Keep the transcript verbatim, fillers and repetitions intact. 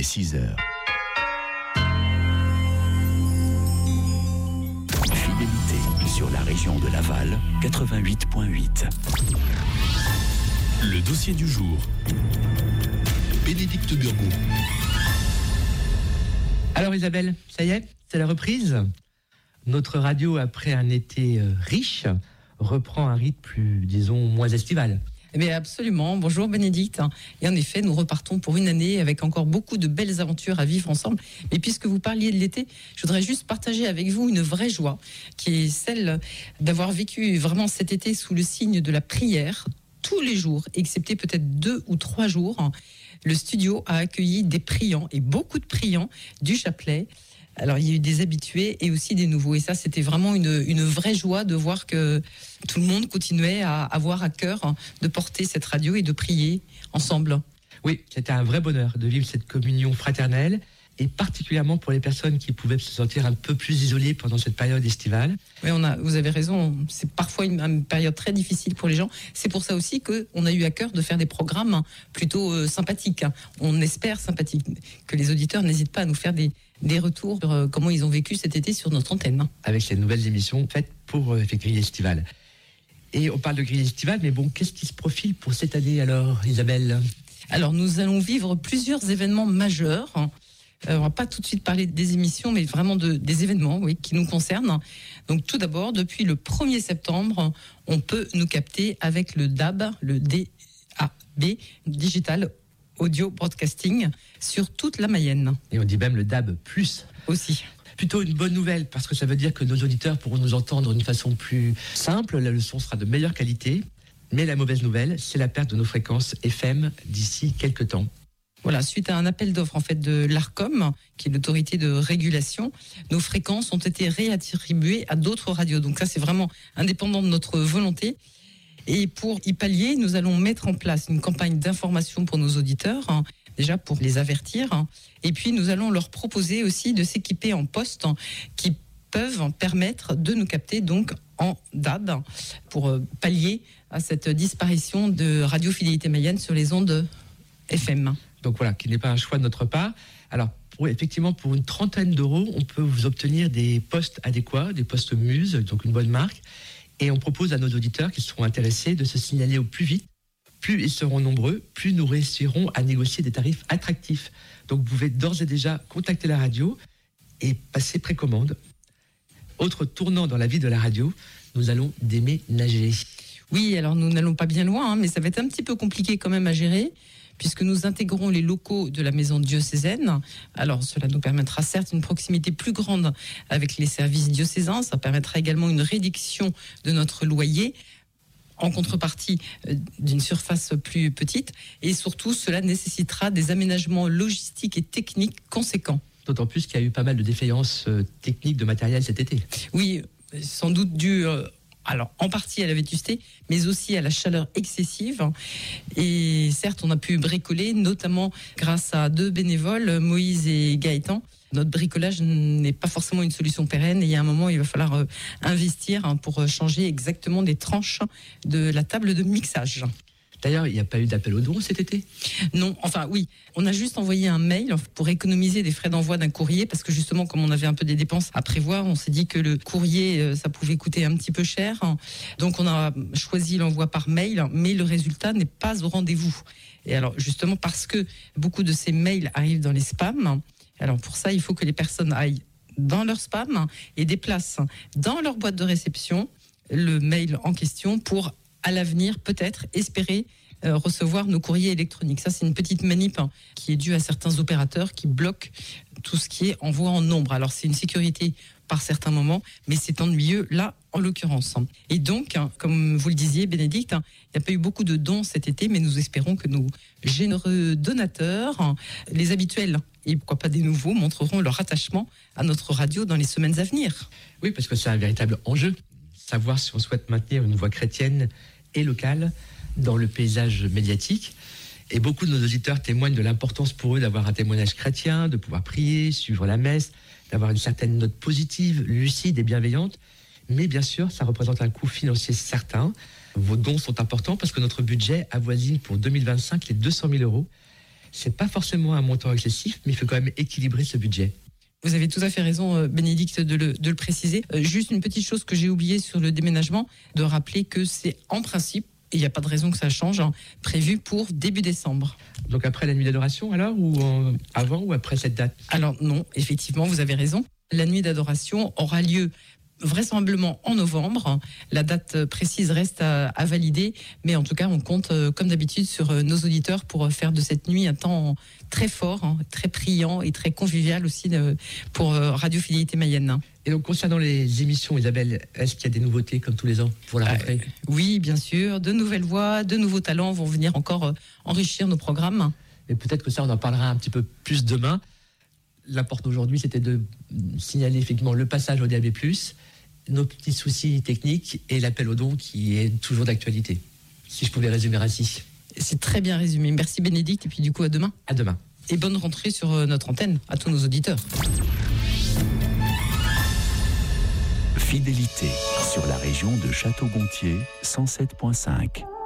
est six heures. Fidélité sur la région de Laval, quatre-vingt-huit point huit. Le dossier du jour. Bénédicte Burgot. Alors Isabelle, ça y est, c'est la reprise. Notre radio, après un été euh, riche, reprend un rythme plus, disons, moins estival. Mais absolument. Bonjour Bénédicte. Et en effet, nous repartons pour une année avec encore beaucoup de belles aventures à vivre ensemble. Mais puisque vous parliez de l'été, je voudrais juste partager avec vous une vraie joie, qui est celle d'avoir vécu vraiment cet été sous le signe de la prière, tous les jours, excepté peut-être deux ou trois jours. Le studio a accueilli des priants, et beaucoup de priants du chapelet. Alors, il y a eu des habitués et aussi des nouveaux. Et ça, c'était vraiment une, une vraie joie de voir que tout le monde continuait à avoir à cœur de porter cette radio et de prier ensemble. Oui, c'était un vrai bonheur de vivre cette communion fraternelle, et particulièrement pour les personnes qui pouvaient se sentir un peu plus isolées pendant cette période estivale. Oui, on a, vous avez raison, c'est parfois une, une période très difficile pour les gens. C'est pour ça aussi qu'on a eu à cœur de faire des programmes plutôt euh, sympathiques. On espère sympathiques, que les auditeurs n'hésitent pas à nous faire des, des retours sur euh, comment ils ont vécu cet été sur notre antenne. Avec ces nouvelles émissions faites pour euh, grille estivale. Et on parle de grille estivale, mais bon, qu'est-ce qui se profile pour cette année alors, Isabelle ? Alors, nous allons vivre plusieurs événements majeurs. Euh, on va pas tout de suite parler des émissions, mais vraiment de, des événements, oui, qui nous concernent. Donc, tout d'abord, depuis le premier septembre, on peut nous capter avec le D A B, le D A B, Digital Audio Broadcasting, sur toute la Mayenne. Et on dit même le D A B plus. Aussi. Plutôt une bonne nouvelle, parce que ça veut dire que nos auditeurs pourront nous entendre d'une façon plus simple. La leçon sera de meilleure qualité. Mais la mauvaise nouvelle, c'est la perte de nos fréquences F M d'ici quelques temps. Voilà, suite à un appel d'offres en fait de l'ARCOM, qui est l'autorité de régulation, nos fréquences ont été réattribuées à d'autres radios. Donc ça, c'est vraiment indépendant de notre volonté. Et pour y pallier, nous allons mettre en place une campagne d'information pour nos auditeurs, hein, déjà pour les avertir. Hein, et puis nous allons leur proposer aussi de s'équiper en postes hein, qui peuvent permettre de nous capter donc en D A B pour euh, pallier à cette disparition de Radio Fidélité Mayenne sur les ondes F M. Donc voilà, qui n'est pas un choix de notre part. Alors, pour, effectivement, pour une trentaine d'euros, on peut vous obtenir des postes adéquats, des postes Muse, donc une bonne marque. Et on propose à nos auditeurs qui seront intéressés de se signaler au plus vite. Plus ils seront nombreux, plus nous réussirons à négocier des tarifs attractifs. Donc vous pouvez d'ores et déjà contacter la radio et passer précommande. Autre tournant dans la vie de la radio, nous allons déménager. Oui, alors nous n'allons pas bien loin, hein, mais ça va être un petit peu compliqué quand même à gérer, puisque nous intégrons les locaux de la maison diocésaine. Alors, cela nous permettra certes une proximité plus grande avec les services diocésains. Ça permettra également une réduction de notre loyer, en contrepartie d'une surface plus petite. Et surtout, cela nécessitera des aménagements logistiques et techniques conséquents. D'autant plus qu'il y a eu pas mal de défaillances techniques de matériel cet été. Oui, sans doute dû... Euh, Alors, en partie à la vétusté, mais aussi à la chaleur excessive. Et certes, on a pu bricoler, notamment grâce à deux bénévoles, Moïse et Gaëtan. Notre bricolage n'est pas forcément une solution pérenne et il y a un moment, il va falloir investir pour changer exactement des tranches de la table de mixage. D'ailleurs, il n'y a pas eu d'appel aux dons cet été ? Non, enfin oui, on a juste envoyé un mail pour économiser des frais d'envoi d'un courrier parce que justement, comme on avait un peu des dépenses à prévoir, on s'est dit que le courrier, ça pouvait coûter un petit peu cher. Donc on a choisi l'envoi par mail, mais le résultat n'est pas au rendez-vous. Et alors justement, parce que beaucoup de ces mails arrivent dans les spams, alors pour ça, il faut que les personnes aillent dans leur spam et déplacent dans leur boîte de réception le mail en question pour à l'avenir, peut-être, espérer euh, recevoir nos courriers électroniques. Ça, c'est une petite manip hein, qui est due à certains opérateurs qui bloquent tout ce qui est envoi en nombre. Alors, c'est une sécurité par certains moments, mais c'est ennuyeux, là, en l'occurrence. Et donc, hein, comme vous le disiez, Bénédicte, hein, il n'y a pas eu beaucoup de dons cet été, mais nous espérons que nos généreux donateurs, hein, les habituels, et pourquoi pas des nouveaux, montreront leur attachement à notre radio dans les semaines à venir. Oui, parce que c'est un véritable enjeu. Savoir si on souhaite maintenir une voix chrétienne et locale dans le paysage médiatique. Et beaucoup de nos auditeurs témoignent de l'importance pour eux d'avoir un témoignage chrétien, de pouvoir prier, suivre la messe, d'avoir une certaine note positive, lucide et bienveillante. Mais bien sûr, ça représente un coût financier certain. Vos dons sont importants parce que notre budget avoisine pour deux mille vingt-cinq les deux cent mille euros. c'est pas forcément un montant excessif, mais il faut quand même équilibrer ce budget. Vous avez tout à fait raison, Bénédicte, de le, de le préciser. Euh, juste une petite chose que j'ai oubliée sur le déménagement, de rappeler que c'est en principe, et il n'y a pas de raison que ça change, hein, prévu pour début décembre. Donc après la nuit d'adoration alors, ou euh, avant ou après cette date? Alors non, effectivement, vous avez raison. La nuit d'adoration aura lieu vraisemblablement en novembre. La date précise reste à, à valider, mais en tout cas, on compte, euh, comme d'habitude, sur euh, nos auditeurs pour faire de cette nuit un temps très fort, hein, très priant et très convivial aussi de, pour euh, Radio Fidélité Mayenne. Et donc, concernant les émissions, Isabelle, est-ce qu'il y a des nouveautés comme tous les ans pour la rentrée? euh, Oui, bien sûr. De nouvelles voix, de nouveaux talents vont venir encore euh, enrichir nos programmes. Et peut-être que ça, on en parlera un petit peu plus demain. L'important aujourd'hui, c'était de signaler effectivement le passage au D A B plus, nos petits soucis techniques et l'appel aux dons qui est toujours d'actualité. Si je pouvais résumer ainsi. C'est très bien résumé. Merci Bénédicte, et puis du coup à demain. À demain. Et bonne rentrée sur notre antenne à tous nos auditeurs. Fidélité sur la région de Château-Gontier cent sept virgule cinq.